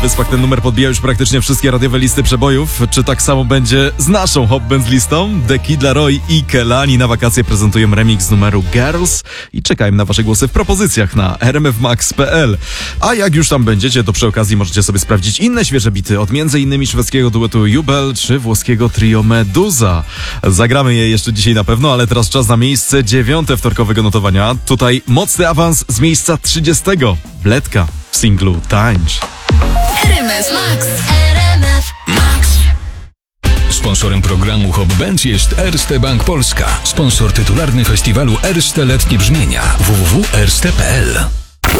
Wyspach ten numer podbija już praktycznie wszystkie radiowe listy przebojów. Czy tak samo będzie z naszą Hot Bands listą? The Kid Laroi i Kelani na wakacje prezentują remix numeru Girls i czekajmy na wasze głosy w propozycjach na rmfmax.pl. A jak już tam będziecie, to przy okazji możecie sobie sprawdzić inne świeże bity od m.in. szwedzkiego duetu Jubel czy włoskiego trio Meduza. Zagramy je jeszcze dzisiaj na pewno, ale teraz czas na miejsce 9 wtorkowego notowania. Tutaj mocny awans z miejsca 30. Bledka w singlu Tańcz. RMF Max. RMF Max. Sponsorem programu Hot Bands jest Erste Bank Polska. Sponsor tytularny festiwalu Erste Letnie Brzmienia. www.erste.pl